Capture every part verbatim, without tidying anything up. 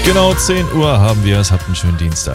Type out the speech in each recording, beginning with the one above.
Genau zehn Uhr haben wir es. Habt einen schönen Dienstag.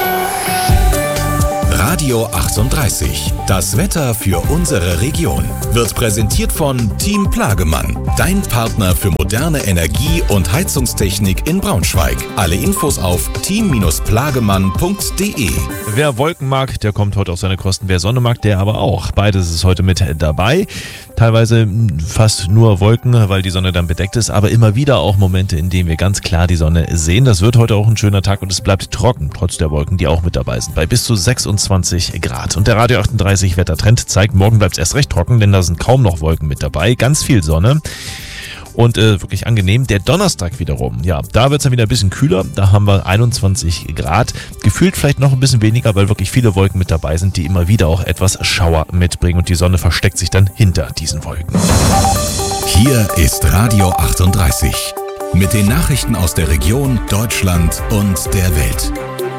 Radio achtunddreißig. Das Wetter für unsere Region wird präsentiert von Team Plagemann. Dein Partner für moderne Energie- und Heizungstechnik in Braunschweig. Alle Infos auf team plagemann punkt de. Wer Wolken mag, der kommt heute auf seine Kosten. Wer Sonne mag, der aber auch. Beides ist heute mit dabei. Teilweise fast nur Wolken, weil die Sonne dann bedeckt ist. Aber immer wieder auch Momente, in denen wir ganz klar die Sonne sehen. Das wird heute auch ein schöner Tag und es bleibt trocken, trotz der Wolken, die auch mit dabei sind. Bei bis zu sechsundzwanzig Grad. Und der Radio achtunddreißig Wettertrend zeigt, morgen bleibt es erst recht trocken, denn da sind kaum noch Wolken mit dabei. Ganz viel Sonne. Und äh, wirklich angenehm. Der Donnerstag wiederum, ja, da wird es dann wieder ein bisschen kühler. Da haben wir einundzwanzig Grad. Gefühlt vielleicht noch ein bisschen weniger, weil wirklich viele Wolken mit dabei sind, die immer wieder auch etwas Schauer mitbringen. Und die Sonne versteckt sich dann hinter diesen Wolken. Hier ist Radio achtunddreißig. Mit den Nachrichten aus der Region, Deutschland und der Welt.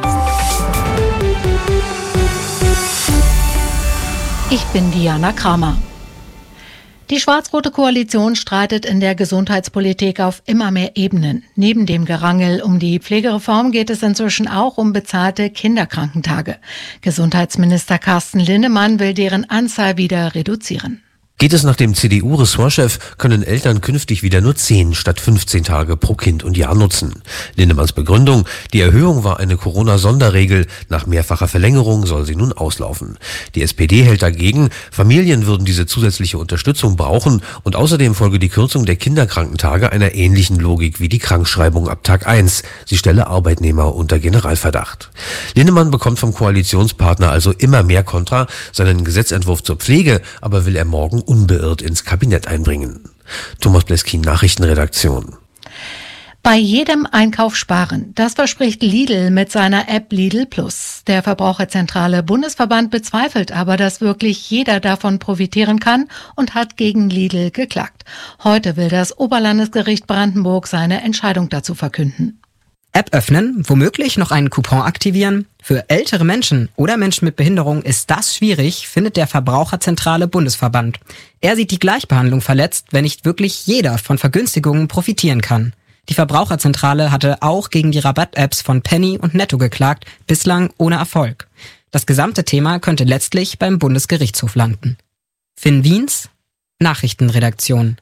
Ich bin Diana Kramer. Die schwarz-rote Koalition streitet in der Gesundheitspolitik auf immer mehr Ebenen. Neben dem Gerangel um die Pflegereform geht es inzwischen auch um bezahlte Kinderkrankentage. Gesundheitsminister Carsten Linnemann will deren Anzahl wieder reduzieren. Geht es nach dem C D U-Ressortchef, können Eltern künftig wieder nur zehn statt fünfzehn Tage pro Kind und Jahr nutzen. Lindemanns Begründung: Die Erhöhung war eine Corona-Sonderregel. Nach mehrfacher Verlängerung soll sie nun auslaufen. Die S P D hält dagegen, Familien würden diese zusätzliche Unterstützung brauchen und außerdem folge die Kürzung der Kinderkrankentage einer ähnlichen Logik wie die Krankschreibung ab Tag eins. Sie stelle Arbeitnehmer unter Generalverdacht. Lindemann bekommt vom Koalitionspartner also immer mehr Kontra. Seinen Gesetzentwurf zur Pflege aber will er morgen unbeirrt ins Kabinett einbringen. Thomas Bleskin, Nachrichtenredaktion. Bei jedem Einkauf sparen. Das verspricht Lidl mit seiner App Lidl Plus. Der Verbraucherzentrale Bundesverband bezweifelt aber, dass wirklich jeder davon profitieren kann und hat gegen Lidl geklagt. Heute will das Oberlandesgericht Brandenburg seine Entscheidung dazu verkünden. App öffnen, womöglich noch einen Coupon aktivieren. Für ältere Menschen oder Menschen mit Behinderung ist das schwierig, findet der Verbraucherzentrale Bundesverband. Er sieht die Gleichbehandlung verletzt, wenn nicht wirklich jeder von Vergünstigungen profitieren kann. Die Verbraucherzentrale hatte auch gegen die Rabatt-Apps von Penny und Netto geklagt, bislang ohne Erfolg. Das gesamte Thema könnte letztlich beim Bundesgerichtshof landen. Finn Wiens, Nachrichtenredaktion.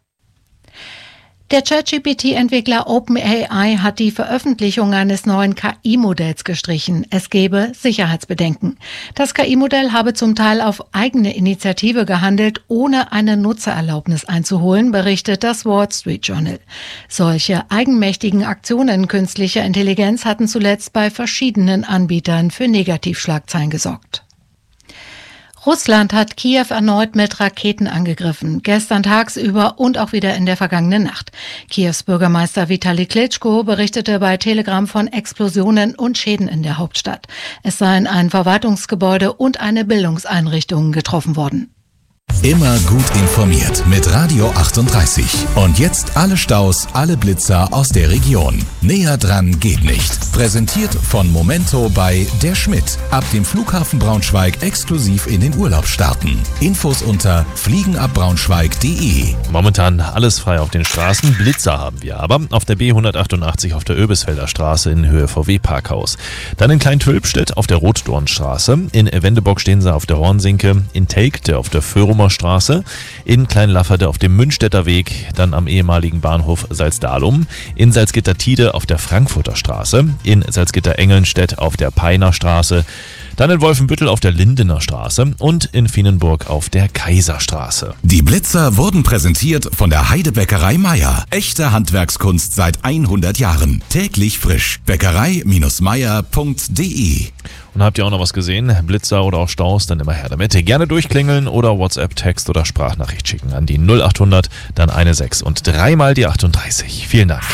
Der ChatGPT Entwickler OpenAI hat die Veröffentlichung eines neuen K I-Modells gestrichen. Es gebe Sicherheitsbedenken. Das K I-Modell habe zum Teil auf eigene Initiative gehandelt, ohne eine Nutzererlaubnis einzuholen, berichtet das Wall Street Journal. Solche eigenmächtigen Aktionen künstlicher Intelligenz hatten zuletzt bei verschiedenen Anbietern für Negativschlagzeilen gesorgt. Russland hat Kiew erneut mit Raketen angegriffen, gestern tagsüber und auch wieder in der vergangenen Nacht. Kiews Bürgermeister Vitali Klitschko berichtete bei Telegram von Explosionen und Schäden in der Hauptstadt. Es seien ein Verwaltungsgebäude und eine Bildungseinrichtung getroffen worden. Immer gut informiert mit Radio achtunddreißig. Und jetzt alle Staus, alle Blitzer aus der Region. Näher dran geht nicht. Präsentiert von Momento bei Der Schmidt. Ab dem Flughafen Braunschweig exklusiv in den Urlaub starten. Infos unter fliegenabbraunschweig punkt de. Momentan alles frei auf den Straßen. Blitzer haben wir aber auf der B hundertachtundachtzig auf der Öbisfelder Straße in Höhe V W-Parkhaus. Dann in Klein-Tölpstedt auf der Rotdornstraße. In Wendebock stehen sie auf der Hornsinke. In Telgte auf der Föhrumer Straße, in Kleinlafferde auf dem Münstetter Weg, dann am ehemaligen Bahnhof Salzdalum, in Salzgitter-Tiede auf der Frankfurter Straße, in Salzgitter-Engelnstedt auf der Peiner Straße, dann in Wolfenbüttel auf der Lindener Straße und in Vienenburg auf der Kaiserstraße. Die Blitzer wurden präsentiert von der Heidebäckerei Meier. Echte Handwerkskunst seit hundert Jahren. Täglich frisch. Bäckerei Meier punkt de. Und habt ihr auch noch was gesehen? Blitzer oder auch Staus? Dann immer her damit. Gerne durchklingeln oder WhatsApp, Text oder Sprachnachricht schicken an die null achthundert, dann eine sechs und dreimal die achtunddreißig. Vielen Dank.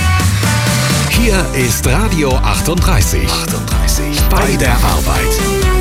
Hier ist Radio achtunddreißig. achtunddreißig. Bei der Arbeit.